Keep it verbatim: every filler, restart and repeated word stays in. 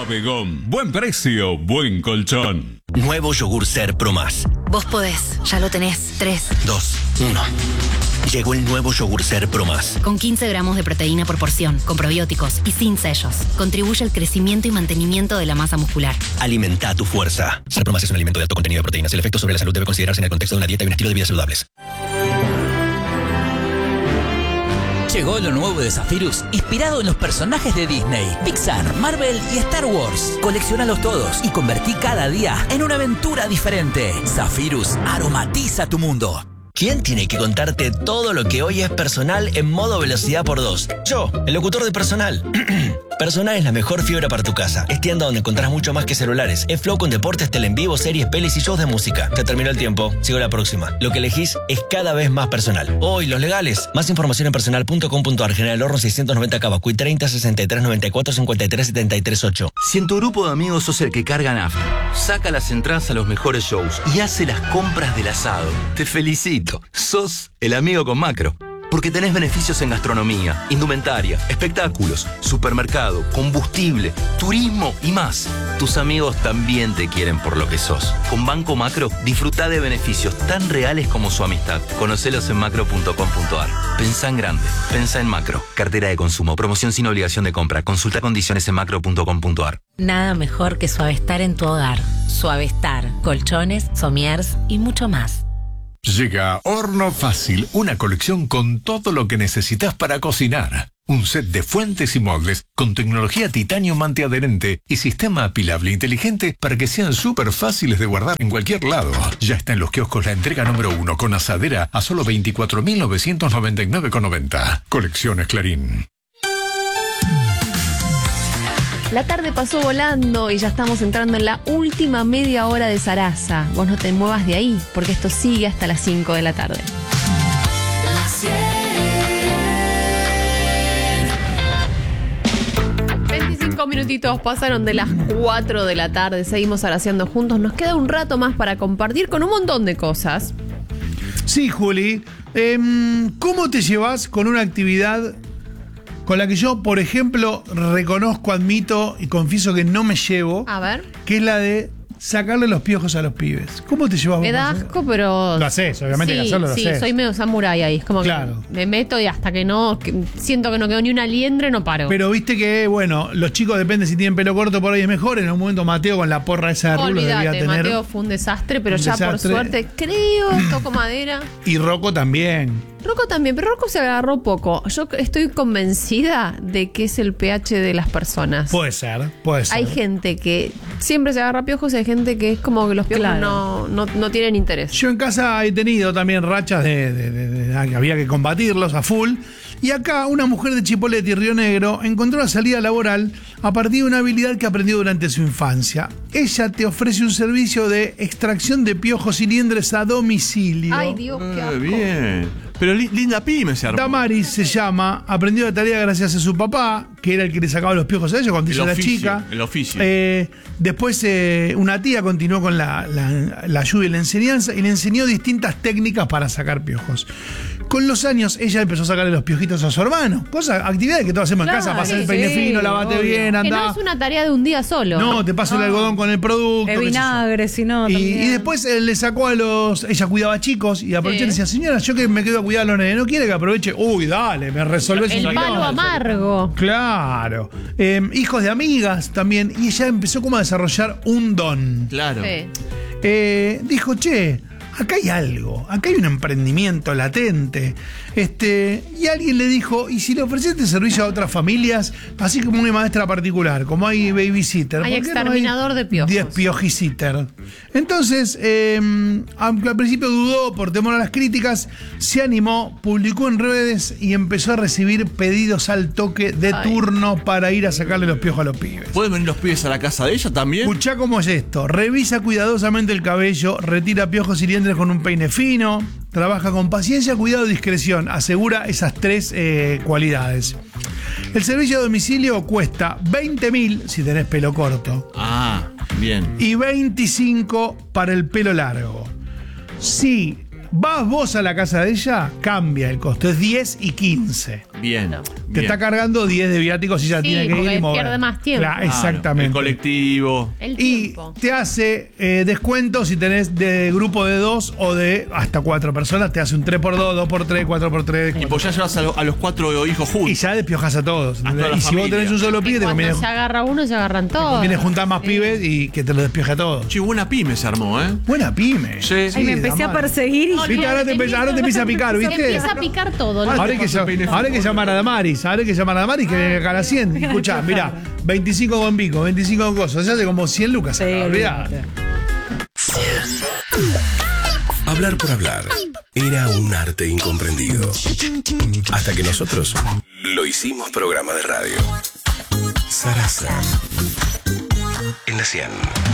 Suavegón. Buen precio, buen colchón. Nuevo yogur Ser Pro Más. Vos podés, ya lo tenés. tres, dos, uno. Llegó el nuevo yogur Ser Pro Más. Con quince gramos de proteína por porción, con probióticos y sin sellos. Contribuye al crecimiento y mantenimiento de la masa muscular. Alimenta tu fuerza. Ser Pro Más es un alimento de alto contenido de proteínas. El efecto sobre la salud debe considerarse en el contexto de una dieta y un estilo de vida saludables. Llegó lo nuevo de Zephyrus, inspirado en los personajes de Disney, Pixar, Marvel y Star Wars. Colecciónalos todos y convertí cada día en una aventura diferente. Zephyrus aromatiza tu mundo. ¿Quién tiene que contarte todo lo que hoy es Personal en modo velocidad por dos? Yo, el locutor de Personal. Personal es la mejor fibra para tu casa. Es tienda donde encontrás mucho más que celulares. Es Flow con deportes, tele en vivo, series, pelis y shows de música. Se terminó el tiempo. Sigo la próxima. Lo que elegís es cada vez más Personal. Hoy, los legales. Más información en personal punto com punto ar. General Horno seiscientos noventa Cabacuy treinta sesenta y tres noventa y cuatro cincuenta y tres setenta y tres ocho. Si en tu grupo de amigos sos el que carga nafta, saca las entradas a los mejores shows y hace las compras del asado, te felicito. Sos el amigo con Macro. Porque tenés beneficios en gastronomía, indumentaria, espectáculos, supermercado, combustible, turismo y más. Tus amigos también te quieren por lo que sos. Con Banco Macro, disfrutá de beneficios tan reales como su amistad. Conocelos en macro punto com punto ar. Pensá en grande. Pensá en Macro. Cartera de consumo. Promoción sin obligación de compra. Consulta condiciones en macro punto com punto ar. Nada mejor que Suavestar en tu hogar. Suavestar, colchones, somiers y mucho más. Llega Horno Fácil, una colección con todo lo que necesitas para cocinar. Un set de fuentes y moldes con tecnología titanio antiadherente y sistema apilable inteligente para que sean súper fáciles de guardar en cualquier lado. Ya está en los kioscos la entrega número uno con asadera a solo veinticuatro mil novecientos noventa y nueve con noventa. Colecciones Clarín. La tarde pasó volando y ya estamos entrando en la última media hora de Sarasa. Vos no te muevas de ahí, porque esto sigue hasta las cinco de la tarde. veinticinco minutitos pasaron de las cuatro de la tarde. Seguimos Saraseando juntos. Nos queda un rato más para compartir con un montón de cosas. Sí, Juli. Eh, ¿Cómo te llevas con una actividad con la que yo, por ejemplo, reconozco, admito y confieso que no me llevo? A ver. Que es la de sacarle los piojos a los pibes. ¿Cómo te llevas? Me da asco, pero... Lo haces, obviamente, sí, que hacerlo lo sí, haces. soy medio samurái ahí. Es como claro. que me meto y hasta que no... Que siento que no quedó ni una liendre, no paro. Pero viste que, bueno, los chicos depende si tienen pelo corto por ahí es mejor. En un momento Mateo con la porra esa de rulos debía tener. Mateo fue un desastre, pero ya desastre. por suerte, creo, toco madera. Y Rocco también. Rocco también, pero Rocco se agarró poco. Yo estoy convencida de que es el pH de las personas. Puede ser, puede ser. Hay gente que siempre se agarra piojos y hay gente que es como que los piojos claro. no, no, no tienen interés. Yo en casa he tenido también rachas de, de, de, de, de que había que combatirlos a full. Y acá una mujer de Chipolete y Río Negro encontró la salida laboral a partir de una habilidad que aprendió durante su infancia. Ella te ofrece un servicio de extracción de piojos y liendres a domicilio. Ay, Dios, qué asco. Eh, bien. Pero li- linda pyme se armó. Damaris se llama, aprendió la tarea gracias a su papá, que era el que le sacaba los piojos a ella cuando ella era chica. El oficio. Eh, después eh, una tía continuó con la, la, la ayuda y la enseñanza y le enseñó distintas técnicas para sacar piojos. Con los años ella empezó a sacarle los piojitos a su hermano. Cosas, actividades que todos hacemos claro, en casa, pasar sí, el peine sí, fino, lavate obvio. bien, andá. Que no es una tarea de un día solo. No, te paso no. el algodón con el producto. El vinagre, si no, y, también. y después eh, le sacó a los... Ella cuidaba chicos y aprovechó sí. y decía, señora, yo que me quedo a cuidar a los nenes, ¿no quiere que aproveche? Uy, dale, me resolvés el un palo amargo. Claro. Eh, hijos de amigas también. Y ella empezó como a desarrollar un don. Claro. Sí. Eh, dijo, che, acá hay algo, acá hay un emprendimiento latente. Este, y alguien le dijo, ¿y si le ofreces este servicio a otras familias, así como una maestra particular, como hay babysitter? Hay exterminador no hay de piojos. diez piojisitter. Entonces, eh, aunque al principio dudó por temor a las críticas, se animó, publicó en redes y empezó a recibir pedidos al toque de Ay. turno para ir a sacarle los piojos a los pibes. ¿Pueden venir los pibes a la casa de ella también? Escuchá cómo es esto. Revisa cuidadosamente el cabello, retira piojos y liendres con un peine fino, trabaja con paciencia, cuidado y discreción. Asegura esas tres eh, cualidades. El servicio a domicilio cuesta veinte mil si tenés pelo corto. Ah, bien. Y veinticinco para el pelo largo. Si Vas vos a la casa de ella, cambia el costo, es diez y quince. Bien. Te bien. está cargando diez de viáticos y ya Sí, tiene que ir porque y mover. pierde más tiempo. Claro, Claro, exactamente. el colectivo. El Y tiempo. te hace eh, descuento si tenés de grupo de dos o de hasta cuatro personas. Te hace un tres por dos, dos por tres, cuatro por tres. Y pues ya llevas a, lo- a los cuatro hijos Y juntos. ya despiojas a todos. ¿entendés? toda la Y si vos familia. tenés un solo pibe, te Cuando conviene, se agarra uno, se agarran todos. conviene juntar más pibes y que te lo despioje a todos. Che, buena pyme se armó, ¿eh? Buena pyme. Sí. Ay, me empecé a perseguir y No, ¿Viste? Ahora te, empieza- ahora te empieza a picar, Se ¿viste? empieza a picar todo. ¿no? Ahora hay, que, llam- ahora hay que llamar a Damaris, ahora hay que llamar a Damaris que venga acá a la cien. Escuchá, mirá, veinticinco con pico, veinticinco con cosas, se hace como cien lucas. Sí, acá, olvidate. Hablar por hablar era un arte incomprendido. Hasta que nosotros lo hicimos programa de radio. Sarasa. En la cien.